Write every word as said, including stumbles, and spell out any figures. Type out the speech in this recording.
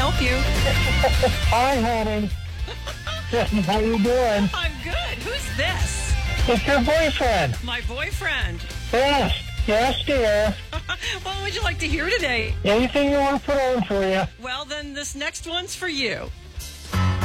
help you? Hi, honey. How you doing? I'm good. Who's this? It's your boyfriend. My boyfriend. Yes. Yes, dear. What would you like to hear today? Anything you want to put on for you. Well, then this next one's for you.